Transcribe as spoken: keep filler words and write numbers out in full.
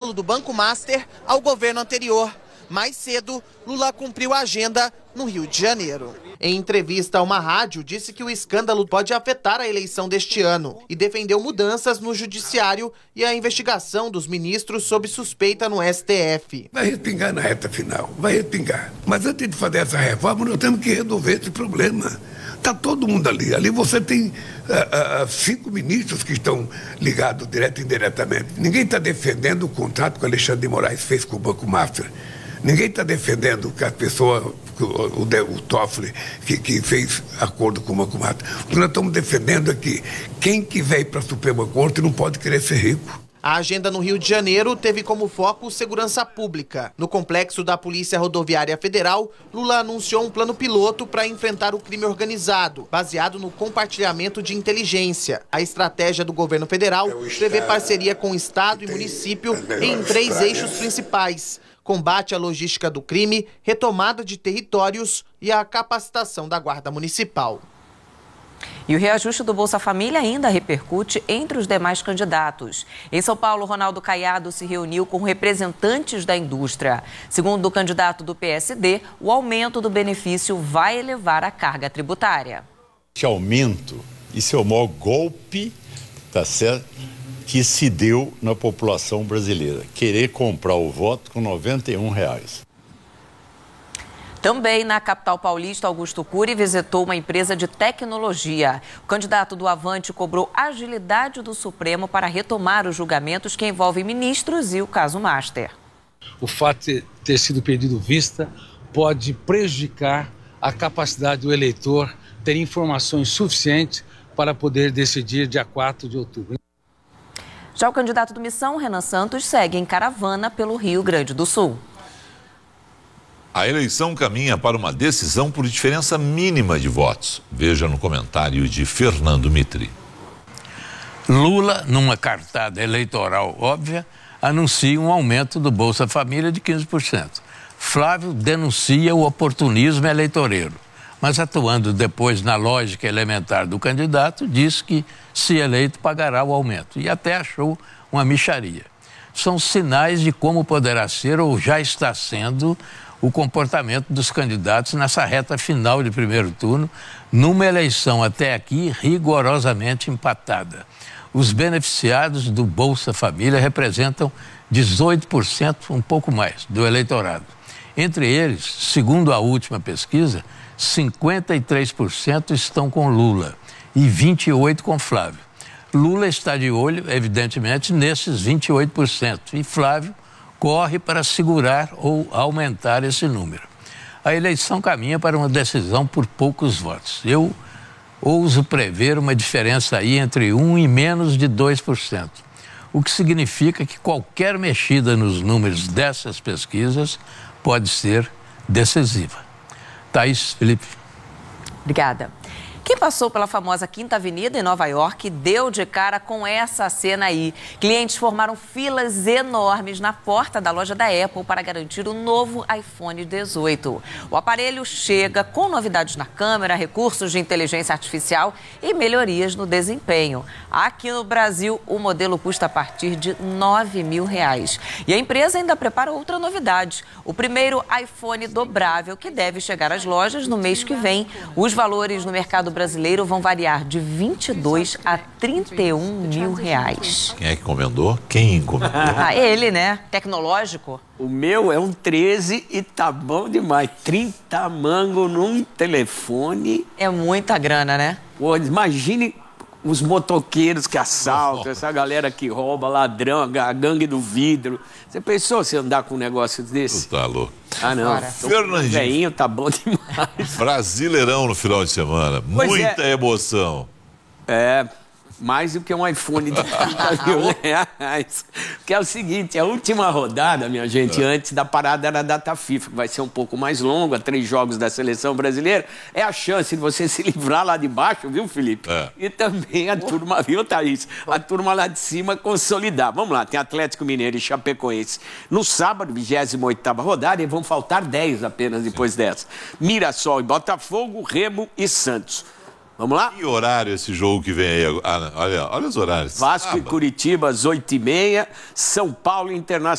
escândalo do Banco Master ao governo anterior. Mais cedo, Lula cumpriu a agenda no Rio de Janeiro. Em entrevista a uma rádio, disse que o escândalo pode afetar a eleição deste ano e defendeu mudanças no judiciário e a investigação dos ministros sob suspeita no S T F. Vai respingar na reta final, vai respingar. Mas antes de fazer essa reforma, nós temos que resolver esse problema. Está todo mundo ali. Ali você tem uh, uh, cinco ministros que estão ligados direto e indiretamente. Ninguém está defendendo o contrato que o Alexandre de Moraes fez com o Banco Master. Ninguém está defendendo que a pessoa, o, o, o Toffoli, que, que fez acordo com o Banco Master. O que nós estamos defendendo é que quem quiser ir para a Suprema Corte não pode querer ser rico. A agenda no Rio de Janeiro teve como foco segurança pública. No complexo da Polícia Rodoviária Federal, Lula anunciou um plano piloto para enfrentar o crime organizado, baseado no compartilhamento de inteligência. A estratégia do governo federal prevê parceria com o Estado e município em três eixos principais: combate à logística do crime, retomada de territórios e a capacitação da Guarda Municipal. E o reajuste do Bolsa Família ainda repercute entre os demais candidatos. Em São Paulo, Ronaldo Caiado se reuniu com representantes da indústria. Segundo o candidato do P S D, o aumento do benefício vai elevar a carga tributária. Esse aumento, isso é o maior golpe, tá certo, que se deu na população brasileira. Querer comprar o voto com noventa e um reais. Também na capital paulista, Augusto Cury visitou uma empresa de tecnologia. O candidato do Avante cobrou agilidade do Supremo para retomar os julgamentos que envolvem ministros e o caso Master. O fato de ter sido pedido vista pode prejudicar a capacidade do eleitor ter informações suficientes para poder decidir dia quatro de outubro. Já o candidato do Missão, Renan Santos, segue em caravana pelo Rio Grande do Sul. A eleição caminha para uma decisão por diferença mínima de votos. Veja no comentário de Fernando Mitri. Lula, numa cartada eleitoral óbvia, anuncia um aumento do Bolsa Família de quinze por cento. Flávio denuncia o oportunismo eleitoreiro, mas atuando depois na lógica elementar do candidato, diz que, se eleito, pagará o aumento. E até achou uma mixaria. São sinais de como poderá ser ou já está sendo o comportamento dos candidatos nessa reta final de primeiro turno, numa eleição até aqui rigorosamente empatada. Os beneficiados do Bolsa Família representam dezoito por cento, um pouco mais, do eleitorado. Entre eles, segundo a última pesquisa, cinquenta e três por cento estão com Lula e vinte e oito por cento com Flávio. Lula está de olho, evidentemente, nesses vinte e oito por cento e Flávio corre para segurar ou aumentar esse número. A eleição caminha para uma decisão por poucos votos. Eu ouso prever uma diferença aí entre um e menos de dois por cento, o que significa que qualquer mexida nos números dessas pesquisas pode ser decisiva. Thaís, Felipe. Obrigada. Quem passou pela famosa Quinta Avenida em Nova York deu de cara com essa cena aí. Clientes formaram filas enormes na porta da loja da Apple para garantir o novo iPhone dezoito. O aparelho chega com novidades na câmera, recursos de inteligência artificial e melhorias no desempenho. Aqui no Brasil, o modelo custa a partir de nove mil reais. E a empresa ainda prepara outra novidade: o primeiro iPhone dobrável, que deve chegar às lojas no mês que vem. Os valores no mercado brasileiro vão variar de vinte e dois a trinta e um mil reais. Quem é que encomendou? Quem encomendou? Ah, ele, né? Tecnológico. O meu é um treze e tá bom demais. trinta mango num telefone. É muita grana, né? Pô, imagine os motoqueiros que assaltam, essa galera que rouba, ladrão, a gangue do vidro. Você pensou se andar com um negócio desse? Tá louco. Ah, não. Fernandinho. Veinho, tá bom demais. Brasileirão no final de semana. Pois Muita é. emoção. É, mais do que um iPhone de trinta mil reais. Porque é o seguinte, a última rodada, minha gente, é. antes da parada era a data FIFA, que vai ser um pouco mais longa, três jogos da seleção brasileira. É a chance de você se livrar lá de baixo, viu, Felipe? É. E também a turma, viu, Thaís? A turma lá de cima consolidar. Vamos lá, tem Atlético Mineiro e Chapecoense no sábado, vigésima oitava rodada, e vão faltar dez apenas depois dessa. Mirassol e Botafogo, Remo e Santos. Vamos lá? Que horário esse jogo que vem aí? Ah, olha, olha os horários. Vasco ah, e Curitiba às oito e meia, São Paulo Internacional.